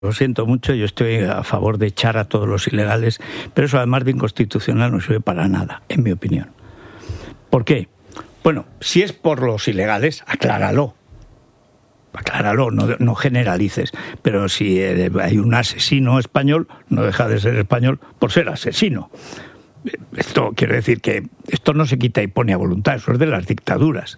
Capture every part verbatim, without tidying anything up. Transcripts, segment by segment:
Lo siento mucho, yo estoy a favor de echar a todos los ilegales, pero eso además de inconstitucional no sirve para nada, en mi opinión. ¿Por qué? Bueno, si es por los ilegales, acláralo. Acláralo, no, no generalices. Pero si hay un asesino español, no deja de ser español por ser asesino. Esto quiere decir que esto no se quita y pone a voluntad, eso es de las dictaduras.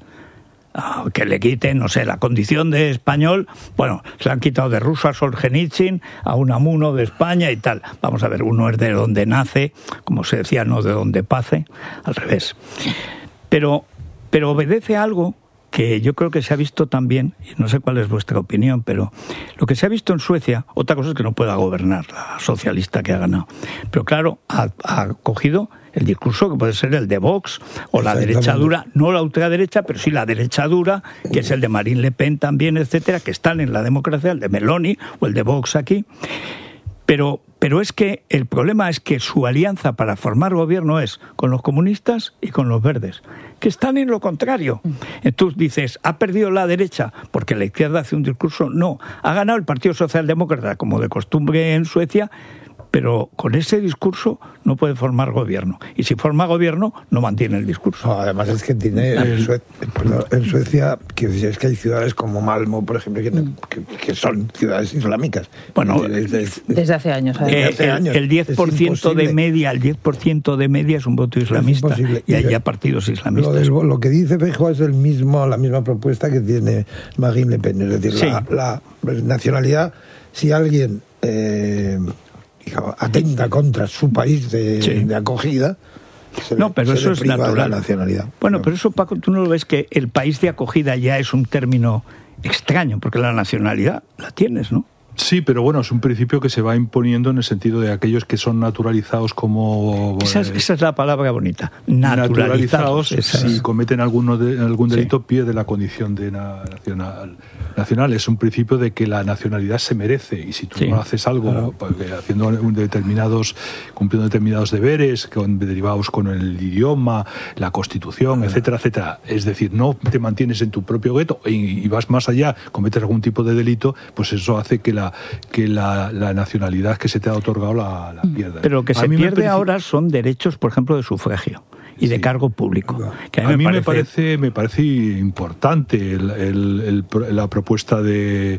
Que le quiten, no sé, la condición de español, bueno, se la han quitado de ruso a Solzhenitsyn, a Unamuno de España y tal. Vamos a ver, uno es de donde nace, como se decía, no de donde pase, al revés. Pero, pero obedece a algo que yo creo que se ha visto también, y no sé cuál es vuestra opinión, pero lo que se ha visto en Suecia, otra cosa es que no pueda gobernar la socialista que ha ganado, pero claro, ha, ha cogido el discurso que puede ser el de Vox o la derecha dura, no la ultraderecha, pero sí la derecha dura, que es el de Marine Le Pen también, etcétera, que están en la democracia, el de Meloni o el de Vox aquí. Pero, pero es que el problema es que su alianza para formar gobierno es con los comunistas y con los verdes, que están en lo contrario. Entonces dices, ¿ha perdido la derecha porque la izquierda hace un discurso? No, ha ganado el Partido Socialdemócrata, como de costumbre en Suecia, pero con ese discurso no puede formar gobierno. Y si forma gobierno, no mantiene el discurso. No, además es que tiene en, Sue- perdón, en Suecia, que es que hay ciudades como Malmo, por ejemplo, que, que, que son ciudades islámicas. Bueno, desde, desde hace años. Eh, hace años. El, el diez por ciento de media, el diez por ciento de media es un voto islamista. Y hay ya partidos islamistas. Lo, del, lo que dice Feijóo es el mismo, la misma propuesta que tiene Marine Le Pen. Es decir, sí. la, la nacionalidad, si alguien Eh, atenta contra su país de, sí. de acogida, se no, pero se eso es natural. La nacionalidad. Bueno, no. pero eso, Paco, tú no lo ves que el país de acogida ya es un término extraño, porque la nacionalidad la tienes, ¿no? Sí, pero bueno, es un principio que se va imponiendo en el sentido de aquellos que son naturalizados como... Esa es, esa es la palabra bonita, naturalizados. naturalizados si cometen alguno de, algún delito, sí. pierde la condición de nacional. nacional. Es un principio de que la nacionalidad se merece, y si tú sí. no haces algo, claro. haciendo determinados, cumpliendo determinados deberes, con, derivados con el idioma, la Constitución, claro. etcétera, etcétera, es decir, no te mantienes en tu propio gueto y, y vas más allá, cometes algún tipo de delito, pues eso hace que la que la, la nacionalidad que se te ha otorgado la, la pierda. Pero lo que a se pierde parece... ahora son derechos, por ejemplo, de sufragio y de sí. cargo público. Que a mí, a mí me, parece... me parece me parece importante el, el, el, la propuesta de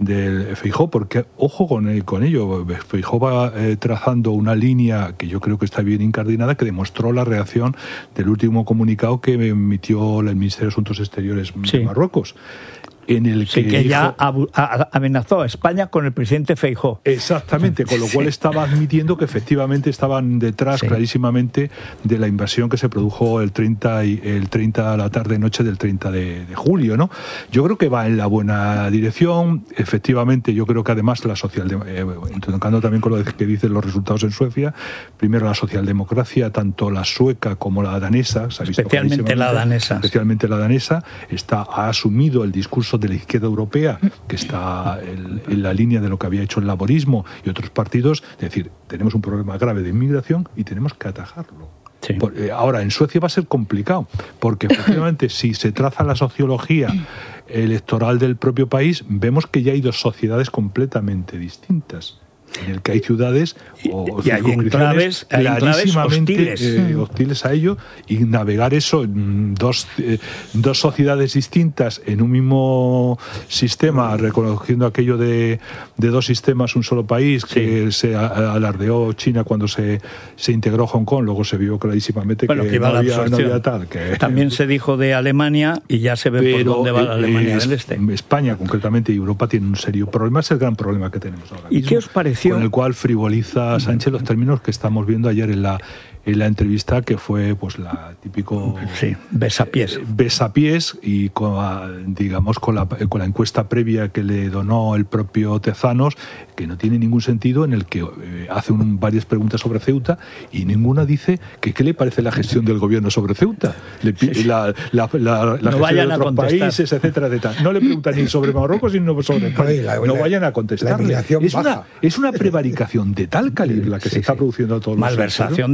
de Feijóo, porque ojo con, el, con ello, Feijóo va eh, trazando una línea que yo creo que está bien incardinada, que demostró la reacción del último comunicado que emitió el Ministerio de Asuntos Exteriores sí. de Marruecos. En el que, sí, que dijo, ya amenazó a España con el presidente Feijóo. Exactamente, con lo cual sí. estaba admitiendo que efectivamente estaban detrás sí. clarísimamente de la invasión que se produjo el treinta, y, el treinta a la tarde-noche del treinta de julio, ¿no? Yo creo que va en la buena dirección. Efectivamente, yo creo que además la socialdemocracia, eh, introduciendo también con lo que dicen los resultados en Suecia, primero la socialdemocracia, tanto la sueca como la danesa, se ha visto especialmente la danesa, especialmente la danesa, está, ha asumido el discurso de la izquierda europea, que está en, en la línea de lo que había hecho el laborismo y otros partidos. Es decir, tenemos un problema grave de inmigración y tenemos que atajarlo. Sí. Por, eh, ahora, en Suecia va a ser complicado, porque efectivamente si se traza la sociología electoral del propio país, vemos que ya hay dos sociedades completamente distintas, en el que hay ciudades o y hay enclaves, clarísimamente hostiles. Eh, hostiles a ello, y navegar eso, dos, eh, dos sociedades distintas en un mismo sistema, reconociendo aquello de, de dos sistemas, un solo país, sí. que se alardeó China cuando se, se integró Hong Kong, luego se vio clarísimamente bueno, que, que no, había, no había tal. Que, También se dijo de Alemania y ya se ve pero, por dónde va la Alemania eh, del Este. España, concretamente, y Europa tienen un serio problema, es el gran problema que tenemos ahora ¿Y mismo, qué os parece? Con el cual frivoliza Sánchez los términos que estamos viendo ayer en la en la entrevista, que fue pues la típico sí, besapiés eh, besapiés y con, digamos con la, con la encuesta previa que le donó el propio Tezanos, que no tiene ningún sentido, en el que eh, hace un, varias preguntas sobre Ceuta y ninguna dice que qué le parece la gestión del gobierno sobre Ceuta, le, sí. la, la, la, la no gestión de otros países, etcétera, etcétera. No le preguntan ni sobre Marruecos ni sobre España. No vayan a contestarle. Es una, es una prevaricación de tal calibre la que sí, se está sí. produciendo a todos los malversación de fondos.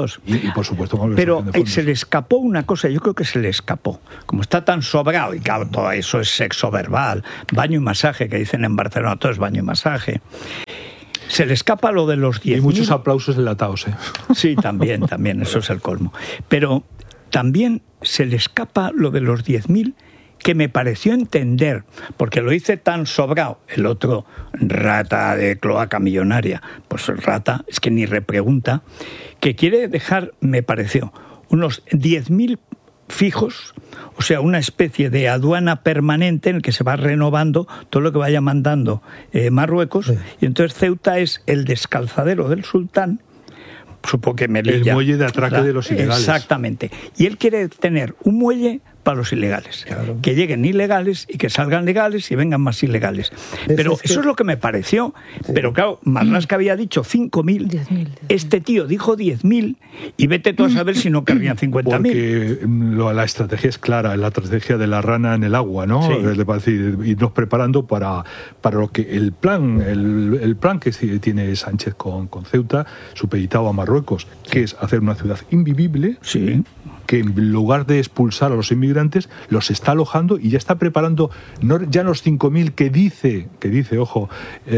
dos. Y, y por supuesto, con pero se le escapó una cosa, yo creo que se le escapó. Como está tan sobrado, y claro, todo eso es sexo verbal, baño y masaje, que dicen en Barcelona, todo es baño y masaje. Se le escapa lo de los diez mil. Y muchos aplausos enlatados, ¿eh? Sí, también, también, eso es el colmo. Pero también se le escapa lo de los diez mil, que me pareció entender, porque lo hice tan sobrado, el otro rata de cloaca millonaria, pues el rata, es que ni repregunta, que quiere dejar, me pareció, unos diez mil fijos, o sea, una especie de aduana permanente en el que se va renovando todo lo que vaya mandando eh, Marruecos, sí. Y entonces Ceuta es el descalzadero del sultán, supongo que Melilla. El muelle de atraque de los ilegales. Exactamente. Y él quiere tener un muelle para los ilegales. Claro. Que lleguen ilegales y que salgan legales y vengan más ilegales. Es pero es eso que... es lo que me pareció. Sí. Pero claro, Marlaska había dicho cinco mil. Este tío dijo diez mil y vete tú a saber si no querrían cincuenta mil. Porque la estrategia es clara, la estrategia de la rana en el agua, ¿no? Sí. Es decir, irnos preparando para, para lo que el plan, el, el plan que tiene Sánchez con, con Ceuta, supeditado a Marruecos, que es hacer una ciudad invivible. Sí. Que en lugar de expulsar a los inmigrantes, los está alojando y ya está preparando no ya los cinco mil que dice, que dice, ojo,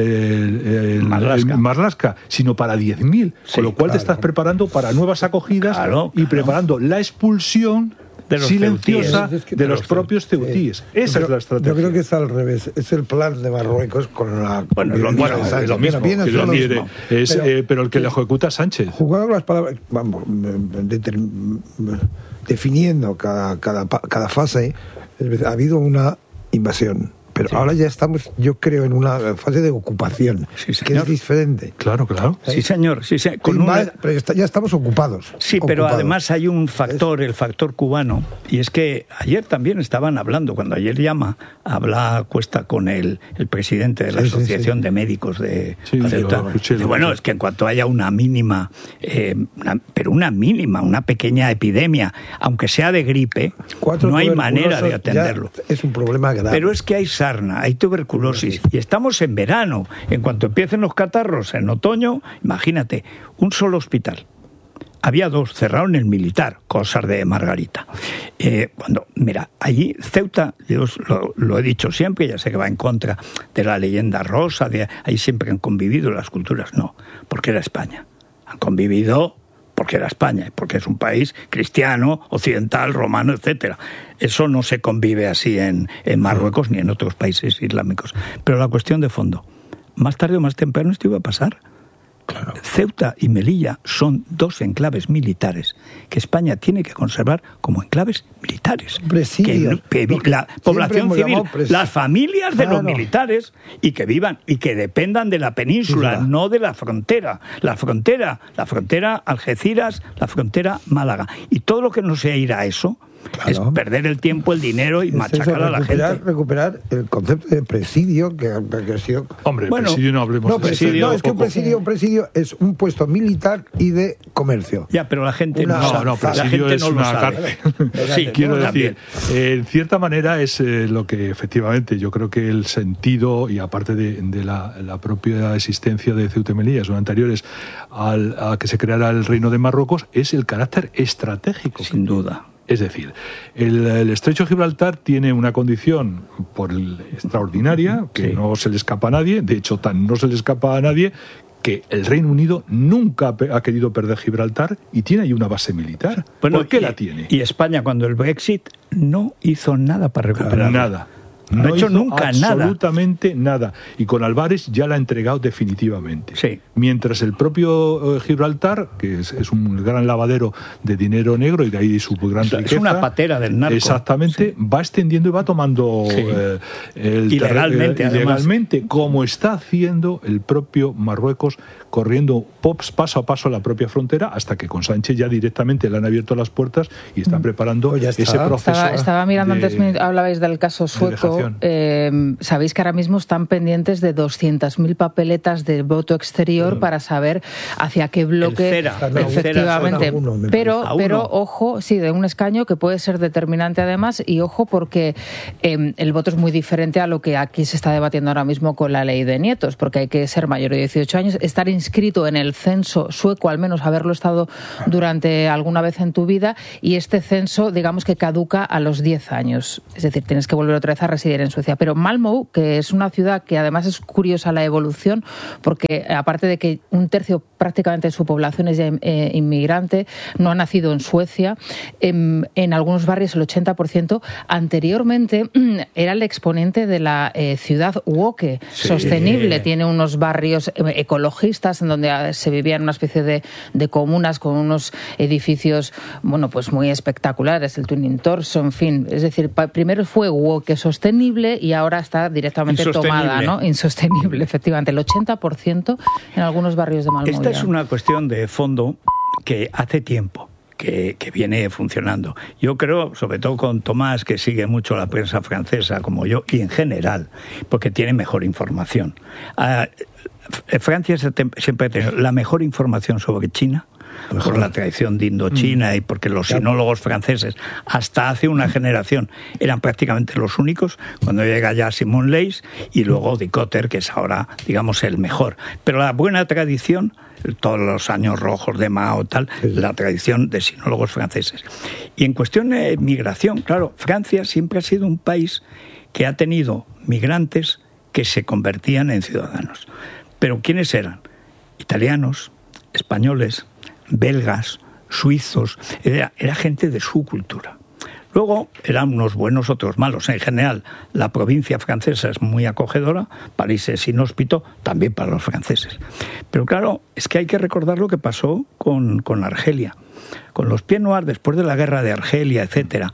eh, el, Marlaska. El Marlaska, sino para diez mil, sí, con lo cual claro. Te estás preparando para nuevas acogidas claro, y claro. preparando la expulsión de los silenciosa es que de los, los propios ceutíes. Sí. Esa pero, es la estrategia. Yo creo que es al revés. Es el plan de Marruecos con la... Bueno, lo, bueno es lo mismo. Bien, es lo mismo. Es, pero, eh, pero el que le ejecuta Sánchez. Jugando las palabras... Vamos, determin, definiendo cada, cada, cada fase, ha habido una invasión. Pero sí. Ahora ya estamos, yo creo, en una fase de ocupación, sí, que es diferente. Claro, claro. Sí, señor. Sí, señor. Con una... Pero ya, está, ya estamos ocupados. Sí, ocupados. Pero además hay un factor, el factor cubano, y es que ayer también estaban hablando, cuando ayer llama, habla Cuesta con el, el presidente de la sí, Asociación sí, sí. de Médicos de sí, Ceuta. Sí, y bueno, es que en cuanto haya una mínima, eh, una, pero una mínima, una pequeña epidemia, aunque sea de gripe, Cuatro no hay manera de atenderlo. Es un problema grave. Pero es que hay hay tuberculosis y estamos en verano. En cuanto empiecen los catarros en otoño, imagínate, un solo hospital. Había dos, cerraron el militar, cosas de Margarita. Eh, cuando, mira, allí Ceuta, yo lo, lo he dicho siempre, ya sé que va en contra de la leyenda rosa, de ahí siempre han convivido las culturas. No, porque era España. Han convivido porque era España, porque es un país cristiano, occidental, romano, etcétera. Eso no se convive así en, en Marruecos ni en otros países islámicos. Pero la cuestión de fondo, más tarde o más temprano esto iba a pasar. Claro. Ceuta y Melilla son dos enclaves militares que España tiene que conservar como enclaves militares. Presidio. Que, que la población civil, las familias de claro. los militares, y que vivan y que dependan de la península, sí, no de la frontera. La frontera, la frontera Algeciras, la frontera Málaga. Y todo lo que no sea ir a eso, claro. es perder el tiempo, el dinero y es machacar eso, a la gente. Recuperar el concepto de presidio que, que ha sido... Hombre, bueno, presidio no hablemos no, de presidio. No, es que un presidio, un presidio es un puesto militar y de comercio. Ya, pero la gente una, no no sabe. No, presidio es no una cárcel. Sí, quiero no, decir, eh, en cierta manera es eh, lo que efectivamente yo creo que el sentido, y aparte de, de la, la propia existencia de Ceuta y Melilla, son anteriores al, a que se creara el Reino de Marruecos, es el carácter estratégico. Sin duda. Es decir, el, el estrecho de Gibraltar tiene una condición por el, extraordinaria, que sí. no se le escapa a nadie, de hecho tan no se le escapa a nadie, que el Reino Unido nunca ha querido perder Gibraltar y tiene ahí una base militar. Bueno, ¿por qué y, la tiene? Y España, cuando el Brexit, no hizo nada para recuperarla. Nada. No, no ha hecho nunca absolutamente nada. nada. Y con Álvarez ya la ha entregado definitivamente. Sí. Mientras el propio eh, Gibraltar, que es, es un gran lavadero de dinero negro y de ahí su gran o sea, riqueza. Es una patera del narco. Exactamente, sí. va extendiendo y va tomando sí. eh, el ilegalmente, ter- eh, ilegalmente como está haciendo el propio Marruecos, corriendo pops, paso a paso la propia frontera, hasta que con Sánchez ya directamente le han abierto las puertas y están preparando oh, ese proceso. Estaba, estaba mirando de, antes, hablabais del caso sueco. pero eh, sabéis que ahora mismo están pendientes de doscientas mil papeletas de voto exterior mm. para saber hacia qué bloque Cera, efectivamente. Uno, pero, pero ojo, sí, de un escaño que puede ser determinante además, y ojo porque eh, el voto es muy diferente a lo que aquí se está debatiendo ahora mismo con la ley de nietos, porque hay que ser mayor de dieciocho años, estar inscrito en el censo sueco, al menos haberlo estado durante alguna vez en tu vida, y este censo, digamos que caduca a los diez años. Es decir, tienes que volver otra vez a residir en Suecia. Pero Malmö, que es una ciudad que además es curiosa la evolución, porque aparte de que un tercio prácticamente de su población es ya eh, inmigrante, no ha nacido en Suecia, en, en algunos barrios el ochenta por ciento, anteriormente era el exponente de la eh, ciudad woke, sí. sostenible. Tiene unos barrios ecologistas en donde se vivía en una especie de, de comunas con unos edificios, bueno, pues muy espectaculares, el Twin Torso, en fin. Es decir, primero fue woke sostenible y ahora está directamente tomada, ¿no? Insostenible, efectivamente. El ochenta por ciento en algunos barrios de Malmö. Esta es una cuestión de fondo que hace tiempo que, que viene funcionando. Yo creo, sobre todo con Tomás, que sigue mucho la prensa francesa, como yo, y en general, porque tiene mejor información. Uh, Francia siempre ha tenido la mejor información sobre China, mejor. Por la tradición de Indochina mm. y porque los sinólogos franceses hasta hace una generación eran prácticamente los únicos, cuando llega ya Simon Leys y luego Dicotter, que es ahora, digamos, el mejor. Pero la buena tradición, todos los años rojos de Mao, tal, sí. la tradición de sinólogos franceses. Y en cuestión de migración, claro, Francia siempre ha sido un país que ha tenido migrantes que se convertían en ciudadanos. Pero ¿quiénes eran? Italianos, españoles, belgas, suizos, era, era gente de su cultura. Luego eran unos buenos, otros malos. En general, la provincia francesa es muy acogedora, París es inhóspito, también para los franceses. Pero claro, es que hay que recordar lo que pasó con, con Argelia, con los Pieds Noirs, después de la guerra de Argelia, etcétera.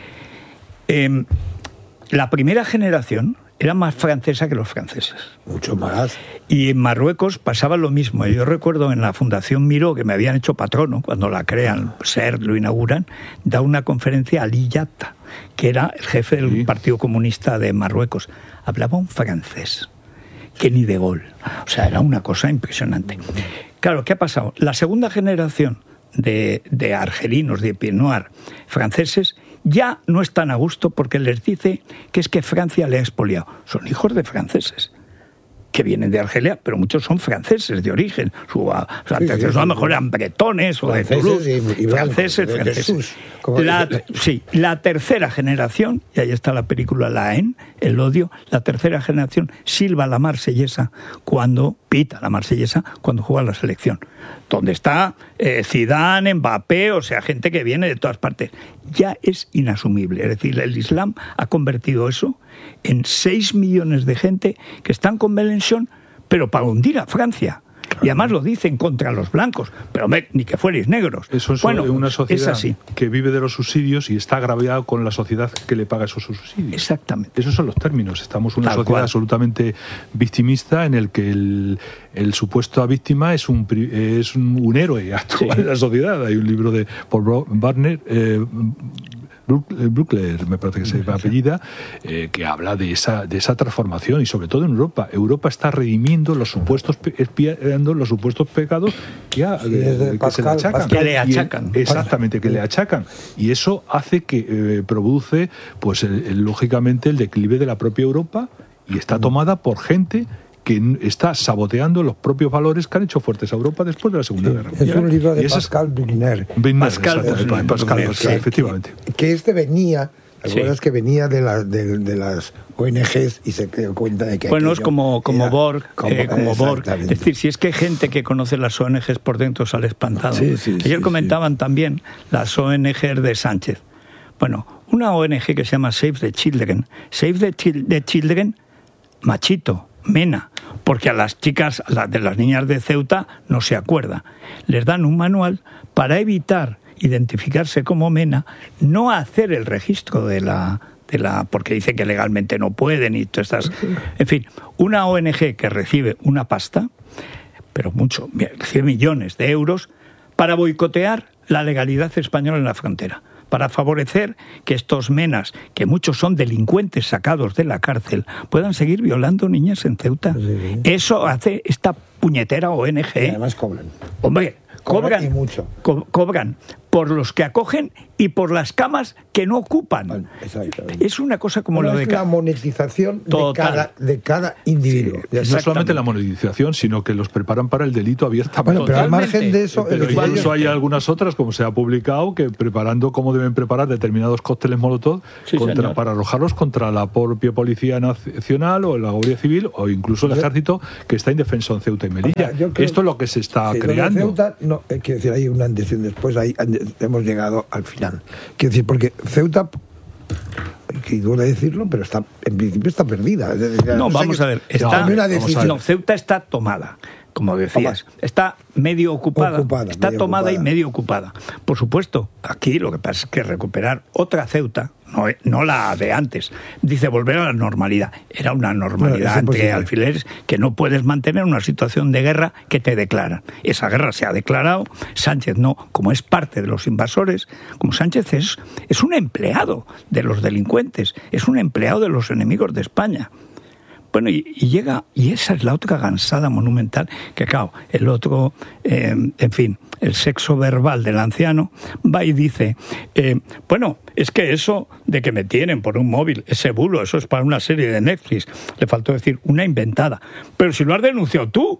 Eh, la primera generación era más francesa que los franceses. Mucho más. Y en Marruecos pasaba lo mismo. Yo recuerdo en la Fundación Miró, que me habían hecho patrono, cuando la crean, SER, lo inauguran, da una conferencia a Ali Yatta, que era el jefe del sí. Partido Comunista de Marruecos. Hablaba un francés, que ni de gol. O sea, era una cosa impresionante. Claro, ¿qué ha pasado? La segunda generación de, de argelinos, de Pieds Noirs franceses, ya no están a gusto porque les dice que es que Francia le ha expoliado. Son hijos de franceses que vienen de Argelia, pero muchos son franceses de origen. Su, o sea, sí, sí, a lo mejor eran bretones o de Toulouse. Y, y franceses, de, franceses. De la, sí, la tercera generación, y ahí está la película La Haine, el odio, la tercera generación silba la marsellesa cuando pita la marsellesa cuando juega la selección. Donde está eh, Zidane, Mbappé, o sea, gente que viene de todas partes. Ya es inasumible. Es decir, el Islam ha convertido eso en seis millones de gente que están con Mélenchon, pero para hundir a Francia. Y además lo dicen contra los blancos, pero me, ni que fuerais negros. Eso es bueno, una sociedad es así. Que vive de los subsidios y está agraviado con la sociedad que le paga esos subsidios. Exactamente. Esos son los términos. Estamos en una Tal sociedad cual. absolutamente victimista en el que el, el supuesto víctima es un, es un, un héroe actual sí. en la sociedad. Hay un libro de Paul Barner, eh, Bruckler, me parece que se apellida, eh, que habla de esa de esa transformación y sobre todo en Europa. Europa está redimiendo los supuestos expiando los supuestos pecados que, a, sí, eh, que Pascal, se le achacan. Pascal, que le achacan. Y, exactamente, que le achacan. Y eso hace que eh, produce, pues el, el, lógicamente, el declive de la propia Europa y está tomada por gente que está saboteando los propios valores que han hecho fuertes a Europa después de la Segunda sí, Guerra Mundial. Es un libro de Pascal Brunner. Pascal, Pascal, Pascal, Pascal efectivamente. Que, que este venía, ¿te acuerdas sí. que venía de, la, de, de las O N Ges y se dio cuenta de que... Bueno, es como, como Borg. Como, eh, como Borg. Es decir, si es que hay gente que conoce las O N Ges por dentro sale espantado. Sí, sí, Ayer sí, comentaban sí. también las O N Ges de Sánchez. Bueno, una O N Ge que se llama Save the Children. Save the, Chil- the Children, machito, mena, porque a las chicas, a las de las niñas de Ceuta, no se acuerda. Les dan un manual para evitar identificarse como mena, no hacer el registro de la, de la porque dice que legalmente no pueden y todas estas. En fin, una O N Ge que recibe una pasta, pero mucho, recibe millones de euros para boicotear la legalidad española en la frontera. para favorecer que estos menas, que muchos son delincuentes sacados de la cárcel, puedan seguir violando niñas en Ceuta. Sí. Eso hace esta puñetera O N G. Y además cobran. Hombre, cobran, cobran y mucho. Co- cobran por los que acogen y por las camas que no ocupan. Exacto. Es una cosa como bueno, lo de... Es la monetización de cada, de cada individuo. Sí, no solamente la monetización, sino que los preparan para el delito abiertamente. Bueno, pero al margen de eso... Pero incluso hay algunas otras, como se ha publicado, que preparando cómo deben preparar determinados cócteles Molotov sí, contra, para arrojarlos contra la propia Policía Nacional o la Guardia Civil o incluso el yo, Ejército, que está indefenso en Ceuta y Melilla. O sea, creo, Esto es lo que se está sí, creando. Ceuta, no, eh, quiero decir, hay un antes y un después, hay, hemos llegado al final. Quiero decir, porque Ceuta, que duele decirlo, pero está en principio está perdida. No, no vamos a ver, está, una decisión. No, Ceuta está tomada, como decías, está medio ocupada, ocupada está medio tomada ocupada. y medio ocupada. Por supuesto, aquí lo que pasa es que recuperar otra Ceuta, no, no la de antes, dice volver a la normalidad. Era una normalidad no, entre alfileres que no puedes mantener una situación de guerra que te declaran. Esa guerra se ha declarado, Sánchez no, como es parte de los invasores, como Sánchez es, es un empleado de los delincuentes, es un empleado de los enemigos de España. Bueno, y, y llega, y esa es la otra gansada monumental, que claro, el otro, eh, en fin, el sexo verbal del anciano, va y dice, eh, bueno, es que eso de que me tienen por un móvil, ese bulo, eso es para una serie de Netflix, le faltó decir una inventada, pero si lo has denunciado tú,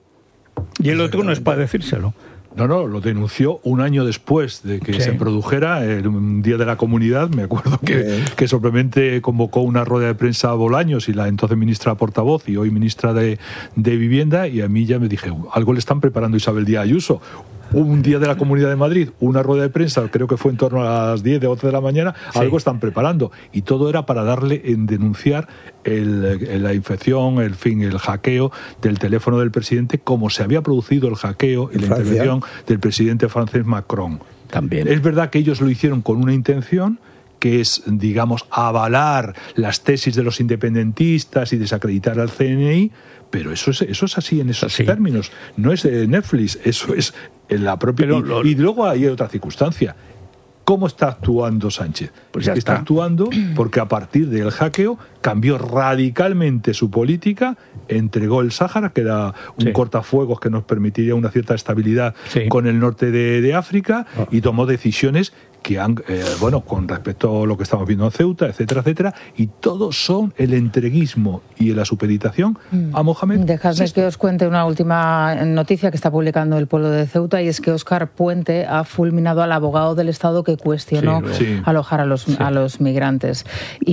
y el otro no es para decírselo. No, no, lo denunció un año después de que sí. se produjera el un Día de la Comunidad. Me acuerdo que, que simplemente convocó una rueda de prensa a Bolaños y la entonces ministra portavoz y hoy ministra de, de Vivienda, y a mí ya me dije, algo le están preparando a Isabel Díaz Ayuso. Un Día de la Comunidad de Madrid, una rueda de prensa, creo que fue en torno a las diez, de once de la mañana, sí. algo están preparando. Y todo era para darle en denunciar el, el, la infección, el fin, el hackeo del teléfono del presidente, como se había producido el hackeo y la Francia. intervención del presidente francés Macron. También. Es verdad que ellos lo hicieron con una intención, que es, digamos, avalar las tesis de los independentistas y desacreditar al C N I, pero eso es, eso es así en esos sí. términos. No es de Netflix, eso es en la propia... Pero, y, lo... y luego hay otra circunstancia. ¿Cómo está actuando Sánchez? Pues ya está. está actuando porque a partir del hackeo cambió radicalmente su política, entregó el Sáhara, que era un sí. cortafuegos que nos permitiría una cierta estabilidad sí. con el norte de, de África, oh. y tomó decisiones que han, eh, bueno, con respecto a lo que estamos viendo en Ceuta, etcétera, etcétera, y todos son el entreguismo y la supeditación mm. a Mohamed. Dejadme que os cuente una última noticia que está publicando El Pueblo de Ceuta, y es que Óscar Puente ha fulminado al abogado del Estado que cuestionó sí, sí. alojar a los, sí. a los migrantes.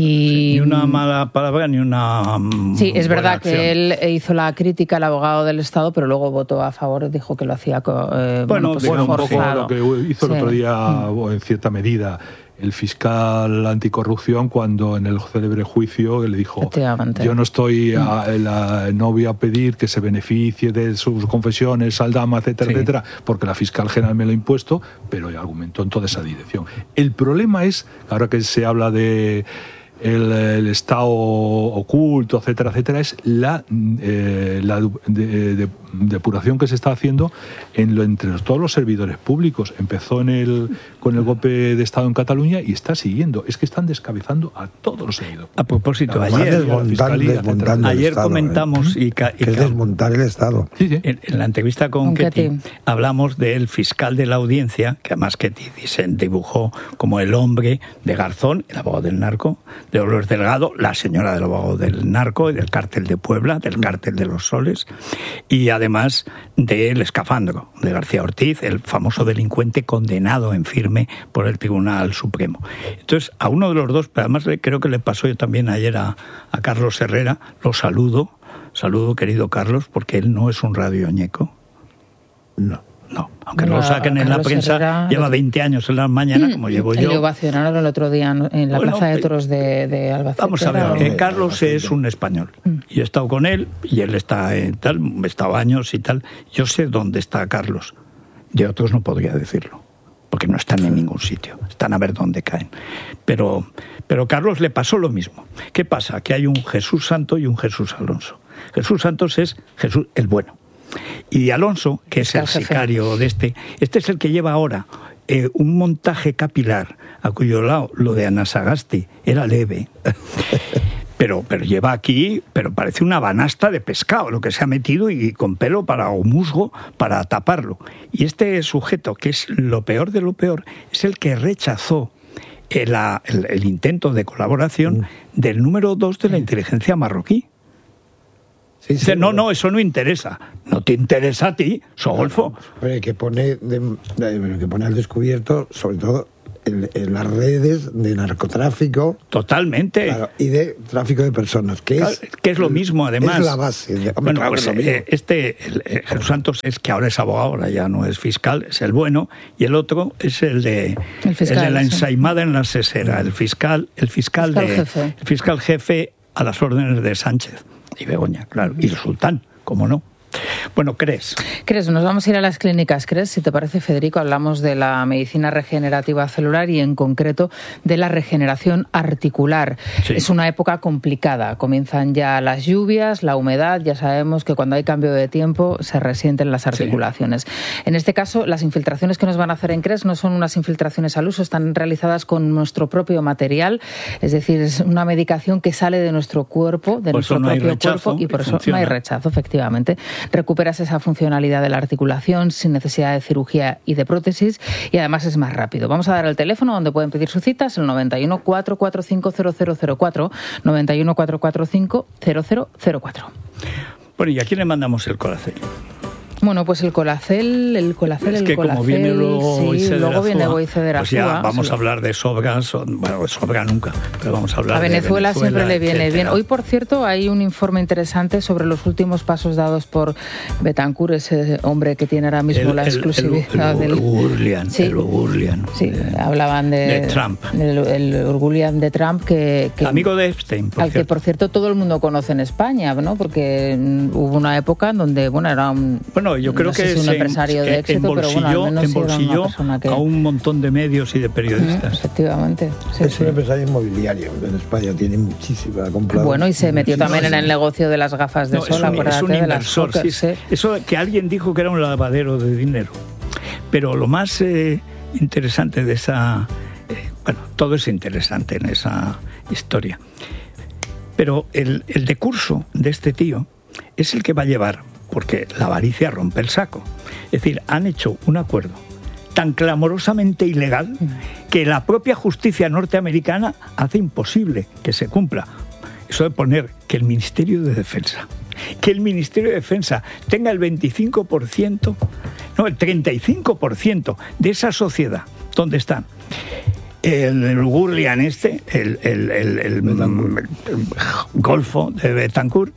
Y sí, ni una mala palabra ni una Sí, es verdad acción. que él hizo la crítica al abogado del Estado, pero luego votó a favor, dijo que lo hacía eh, bueno, bueno, pues bueno un poco lo que hizo sí. el otro día mm. en cierta medida el fiscal anticorrupción, cuando en el célebre juicio le dijo, yo no estoy a, la, no voy a pedir que se beneficie de sus confesiones, Saldama, etcétera, sí. etcétera, porque la fiscal general me lo ha impuesto, pero argumentó en toda esa dirección. El problema es, ahora que se habla de el, el Estado oculto, etcétera, etcétera, es la, eh, la de, de, depuración que se está haciendo en lo, entre todos los servidores públicos. Empezó en el, con el golpe de Estado en Cataluña y está siguiendo. Es que están descabezando a todos los servidores. A propósito, Además, ayer, desmontar, desmontar ayer Estado, comentamos... ¿eh? y, ca, y que es desmontar el Estado. Sí, sí. En, en la entrevista con, con Ketty, Ketty hablamos del fiscal de la audiencia, que además Ketty se dibujó como el hombre de Garzón, el abogado del narco, de Dolores Delgado, la señora del abogado del narco y del cártel de Puebla, del cártel de los Soles, y además del escafandro de García Ortiz, el famoso delincuente condenado en firme por el Tribunal Supremo. Entonces, a uno de los dos, pero además creo que le pasó yo también ayer a, a Carlos Herrera, lo saludo, saludo querido Carlos, porque él no es un radioñeco. No. No, aunque no, lo saquen en la prensa, Herrera, lleva veinte años en la mañana, como llevo yo. Le ovacionaron el otro día en la bueno, Plaza de Toros de, de Albacete. Vamos a ver, ¿no? que Carlos es un español. Y he estado con él, y él está en tal, he estado años y tal. Yo sé dónde está Carlos. De otros no podría decirlo, porque no están en ningún sitio. Están a ver dónde caen. Pero, pero Carlos le pasó lo mismo. ¿Qué pasa? Que hay un Jesús Santo y un Jesús Alonso. Jesús Santos es Jesús el bueno. Y Alonso, que es el sicario de este, este es el que lleva ahora eh, un montaje capilar a cuyo lado lo de Anasagasti era leve. Pero, pero lleva aquí, pero parece una banasta de pescado lo que se ha metido, y con pelo para o musgo para taparlo. Y este sujeto, que es lo peor de lo peor, es el que rechazó el, el, el intento de colaboración del número dos de la inteligencia marroquí. Sí, sí, dice, no, no, eso no interesa. No te interesa a ti, Sogolfo. Pero que pone, de, de, que pone al descubierto, sobre todo, En, en las redes de narcotráfico. Totalmente. Claro, y de tráfico de personas, que es, que es lo mismo, además. Es la base. De, hombre, bueno, claro, pues, eh, este, el, el Jesús Santos, es que ahora es abogado, ahora ya no es fiscal, es el bueno, y el otro es el de, el fiscal, el de la ensaimada sí. en la sesera, el fiscal, el fiscal, fiscal de, jefe. El fiscal jefe a las órdenes de Sánchez y Begoña, claro, y el sultán, cómo no. Bueno, ¿crees? ¿Crees? Nos vamos a ir a las clínicas, ¿crees? Si te parece, Federico, hablamos de la medicina regenerativa celular y en concreto de la regeneración articular. Sí. Es una época complicada. Comienzan ya las lluvias, la humedad, ya sabemos que cuando hay cambio de tiempo se resienten las articulaciones. Sí. En este caso, las infiltraciones que nos van a hacer en CRES no son unas infiltraciones al uso, están realizadas con nuestro propio material, es decir, es una medicación que sale de nuestro cuerpo, de por nuestro no propio rechazo, cuerpo, y por eso funciona. No hay rechazo, efectivamente. Recuperas esa funcionalidad de la articulación sin necesidad de cirugía y de prótesis, y además es más rápido. Vamos a dar el teléfono donde pueden pedir sus citas, el noventa y uno, cuatrocientos cuarenta y cinco, cero cero cero cuatro, noventa y uno, cuatrocientos cuarenta y cinco, cero cero cero cuatro. Bueno, ¿y a quién le mandamos el Colacel? Bueno, pues el Colacel, el Colacel, es que el Colacel, como viene luego sí, luego viene Goice de pues ya vamos a hablar de Sobgas, bueno, de Sobga nunca, pero vamos a hablar a Venezuela de Venezuela siempre le viene etcétera. bien. Hoy, por cierto, hay un informe interesante sobre los últimos pasos dados por Betancourt, ese hombre que tiene ahora mismo el, la exclusividad el, el, el, del... Urgulian, sí, el Urgulian. Sí, de, hablaban de... de Trump. El, el Urgulian de Trump, que... que amigo de Epstein, por al cierto. que, por cierto, todo el mundo conoce en España, ¿no? Porque hubo una época en donde, bueno, era un... Bueno, yo creo no sé que si un se, empresario de éxito, pero bueno, al menos embolsilló que... a un montón de medios y de periodistas. Mm, efectivamente. Sí, es sí. un empresario inmobiliario en España, tiene muchísima comprado. Bueno, y se metió también en el negocio de las gafas de no, sol, es un, acuérdate es un de las inversor, Fokker, sí, sí. Eso que alguien dijo que era un lavadero de dinero. Pero lo más eh, interesante de esa... Eh, bueno, todo es interesante en esa historia. Pero el, el decurso de este tío es el que va a llevar, porque la avaricia rompe el saco. Es decir, han hecho un acuerdo tan clamorosamente ilegal que la propia justicia norteamericana hace imposible que se cumpla. Eso de poner que el Ministerio de Defensa, que el Ministerio de Defensa tenga el veinticinco por ciento, no, el treinta y cinco por ciento de esa sociedad, ¿dónde están? El, el Urgulian este, el, el, el, el, el Golfo de Betancourt,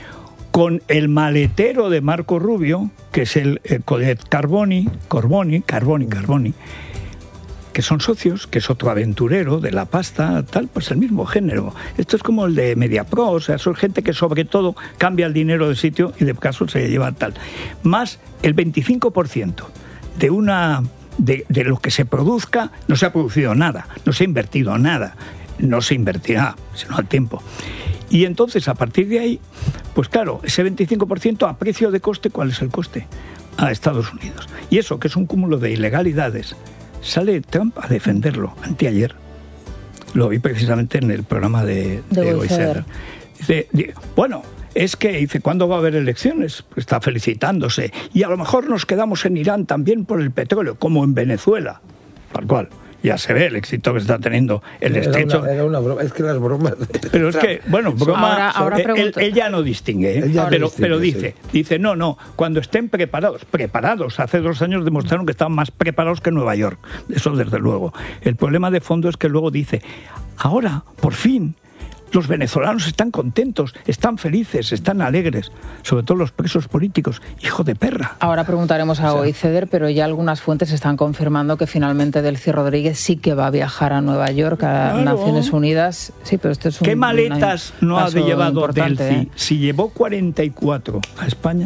con el maletero de Marco Rubio, que es el, el Codet Carboni, Corboni, Carboni, Carboni, que son socios, que es otro aventurero de la pasta, tal, pues el mismo género. Esto es como el de Mediapro, o sea, son gente que sobre todo cambia el dinero de sitio y de caso se lleva tal. Más el veinticinco por ciento de una de, de lo que se produzca, no se ha producido nada, no se ha invertido nada, no se invertirá, sino al tiempo. Y entonces, a partir de ahí, pues claro, ese veinticinco por ciento a precio de coste, ¿cuál es el coste? A Estados Unidos. Y eso, que es un cúmulo de ilegalidades, sale Trump a defenderlo, anteayer. Lo vi precisamente en el programa de, de, de Goizer. Dice, bueno, es que, dice, ¿cuándo va a haber elecciones? Pues está felicitándose. Y a lo mejor nos quedamos en Irán también por el petróleo, como en Venezuela. Tal cual. Ya se ve el éxito que está teniendo el era estrecho. Una, era una broma, es que las bromas... Pero es que, bueno, broma, ahora, ahora él, él ya no distingue, ¿eh? ya pero, distingue, pero dice, sí. dice, no, no, cuando estén preparados, preparados, hace dos años demostraron que estaban más preparados que Nueva York, eso desde luego. El problema de fondo es que luego dice, ahora, por fin, los venezolanos están contentos, están felices, están alegres, sobre todo los presos políticos. Hijo de perra. Ahora preguntaremos a Goiceder, pero ya algunas fuentes están confirmando que finalmente Delcy Rodríguez sí que va a viajar a Nueva York, a claro. Naciones Unidas. Sí, pero esto es un, ¿Qué maletas no ha llevado Delcy? ¿eh? Si llevó cuarenta y cuatro a España,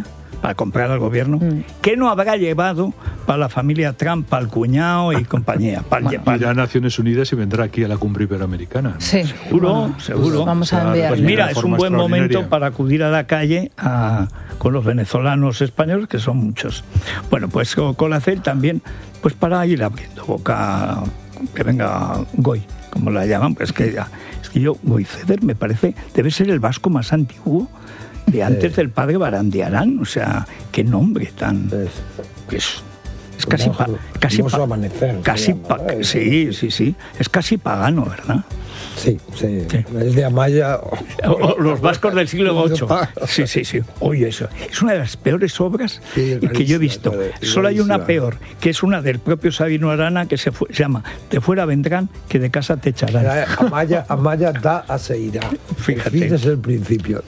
para comprar al gobierno, mm. ¿qué no habrá llevado para la familia Trump, para el cuñado y compañía? Para bueno, para... irá a Naciones Unidas y vendrá aquí a la cumbre iberoamericana, ¿no? Sí. Seguro, bueno, seguro. Vamos a enviar. Pues mira, es un buen momento para acudir a la calle a, con los venezolanos españoles, que son muchos. Bueno, pues Colacel también, pues para ir abriendo boca, que venga Goy, como la llaman, pues que ya, es que yo, Goiceder me parece, debe ser el vasco más antiguo de antes eh. del padre Barandiarán, o sea, qué nombre tan... Es, es, es casi... Pa, casi pa, amanecer, casi pa, llama, ¿eh? Sí, sí, sí, es casi pagano, ¿verdad? Sí, sí, sí. Es de Amaya. O, o los vascos del siglo ocho. Sí, sí, sí. Oye, eso es una de las peores obras sí, que yo he visto. Solo hay una peor, que es una del propio Sabino Arana, que se, fue, se llama De fuera vendrán, que de casa te echarán. Amaya, Amaya da a se irá. Fíjate. El fin es el principio.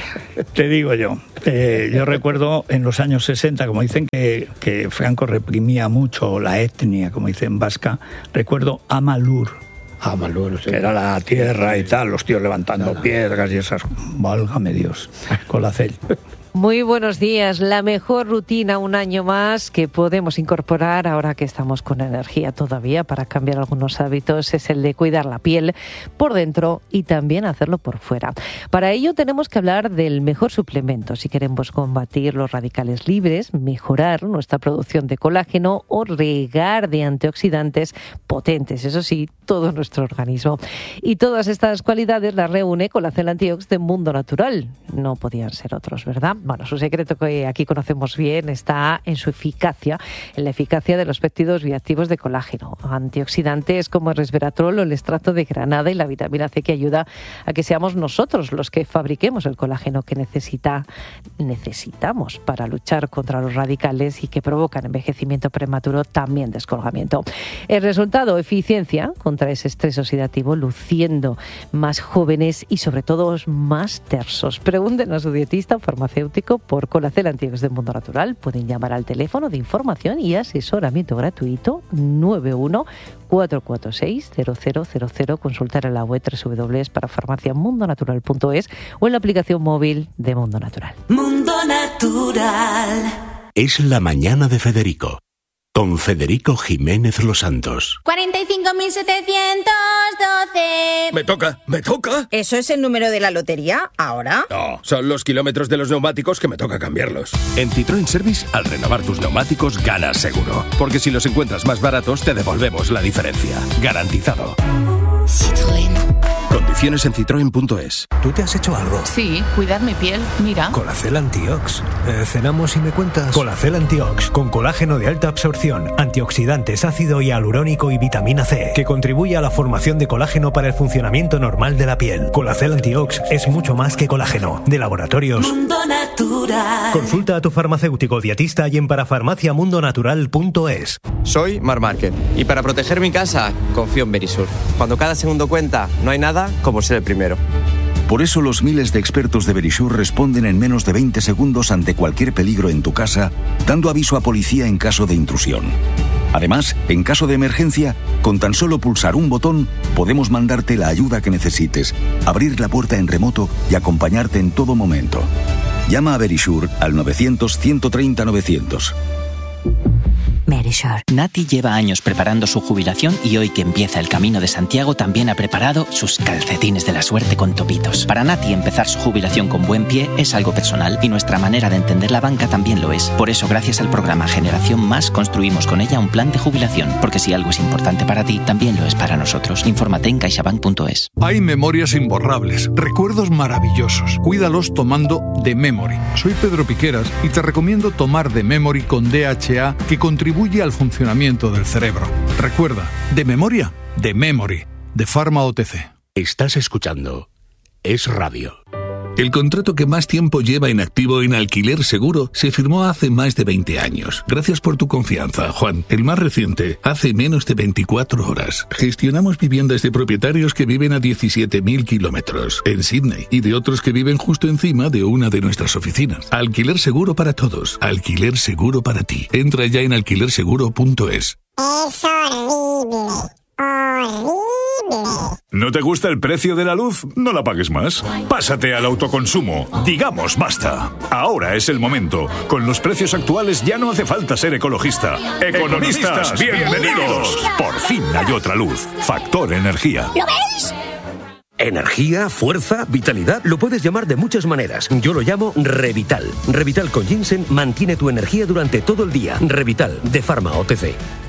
Te digo yo, eh, yo recuerdo en los años sesenta, como dicen que, que Franco reprimía mucho la etnia, como dicen vasca, recuerdo Amalur. Ah, Maluro, sí. Que era la tierra y tal, los tíos levantando no, piedras y esas. Válgame Dios, Colacel. Muy buenos días. La mejor rutina un año más que podemos incorporar ahora que estamos con energía todavía para cambiar algunos hábitos es el de cuidar la piel por dentro y también hacerlo por fuera. Para ello tenemos que hablar del mejor suplemento si queremos combatir los radicales libres, mejorar nuestra producción de colágeno o regar de antioxidantes potentes, eso sí, todo nuestro organismo. Y todas estas cualidades las reúne Colacel Antiox de Mundo Natural. No podían ser otros, ¿verdad? Bueno, su secreto que aquí conocemos bien está en su eficacia, en la eficacia de los péptidos bioactivos de colágeno, antioxidantes como el resveratrol o el extracto de granada y la vitamina C que ayuda a que seamos nosotros los que fabriquemos el colágeno que necesita, necesitamos para luchar contra los radicales y que provocan envejecimiento prematuro, también descolgamiento. El resultado, eficiencia contra ese estrés oxidativo, luciendo más jóvenes y sobre todo más tersos. Pregunten a su dietista o farmacéutico por Colacel Antiox de Mundo Natural. Pueden llamar al teléfono de información y asesoramiento gratuito nueve uno cuatro cuatro seis cero cero cero cero, consultar en la web doble u doble u doble u para farmacia mundo natural punto es o en la aplicación móvil de Mundo Natural. Mundo Natural. Es la mañana de Federico, con Federico Jiménez Los Santos. cuarenta y cinco mil setecientos doce. Me toca, me toca. ¿Eso es el número de la lotería ahora? No, son los kilómetros de los neumáticos que me toca cambiarlos. En Citroën Service, al renovar tus neumáticos, ganas seguro. Porque si los encuentras más baratos, te devolvemos la diferencia. Garantizado. Citroën. Condiciones en citroen punto es. ¿Tú te has hecho algo? Sí, cuidar mi piel, mira. Colacel Antiox. Eh, ¿Cenamos y me cuentas? Colacel Antiox, con colágeno de alta absorción, antioxidantes, ácido hialurónico y vitamina C, que contribuye a la formación de colágeno para el funcionamiento normal de la piel. Colacel Antiox es mucho más que colágeno. De Laboratorios Mundo Natural. Consulta a tu farmacéutico dietista y en parafarmacia mundo natural punto es. Soy Mar Márquez y para proteger mi casa confío en Verisur. Cuando cada segundo cuenta, no hay nada como ser el primero. Por eso los miles de expertos de Verisur responden en menos de veinte segundos ante cualquier peligro en tu casa, dando aviso a policía en caso de intrusión. Además, en caso de emergencia, con tan solo pulsar un botón, podemos mandarte la ayuda que necesites, abrir la puerta en remoto y acompañarte en todo momento. Llama a Verisur al novecientos ciento treinta novecientos. Verisur. Nati lleva años preparando su jubilación y hoy que empieza el Camino de Santiago también ha preparado sus calcetines de la suerte con topitos. Para Nati empezar su jubilación con buen pie es algo personal y nuestra manera de entender la banca también lo es. Por eso gracias al programa Generación Más construimos con ella un plan de jubilación, porque si algo es importante para ti, también lo es para nosotros. Infórmate en caixabank punto es. Hay memorias imborrables, recuerdos maravillosos. Cuídalos tomando The Memory. Soy Pedro Piqueras y te recomiendo tomar The Memory con D H A, que contribuye al funcionamiento del cerebro. Recuerda, de memoria, de memory, de Pharma O T C. Estás escuchando Es Radio. El contrato que más tiempo lleva en activo en Alquiler Seguro se firmó hace más de veinte años. Gracias por tu confianza, Juan. El más reciente, hace menos de veinticuatro horas. Gestionamos viviendas de propietarios que viven a diecisiete mil kilómetros en Sydney y de otros que viven justo encima de una de nuestras oficinas. Alquiler Seguro para todos. Alquiler Seguro para ti. Entra ya en alquiler seguro punto es. Es horrible. Horrible. ¿No te gusta el precio de la luz? No la pagues más. Pásate al autoconsumo. Digamos basta. Ahora es el momento. Con los precios actuales ya no hace falta ser ecologista. Economistas, bienvenidos. Por fin hay otra luz. Factor Energía. ¿Lo veis? Energía, fuerza, vitalidad, lo puedes llamar de muchas maneras. Yo lo llamo Revital. Revital con ginseng mantiene tu energía durante todo el día. Revital, de Pharma O T C.